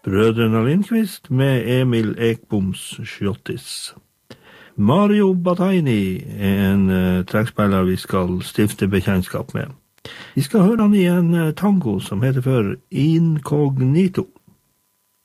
Brødrene Lindqvist med Emil Ekboms Schjottis. Mario Bataini en trekkspiller vi skal stifte bekjentskap med. Vi skal høre han i en tango som heter for Incognito.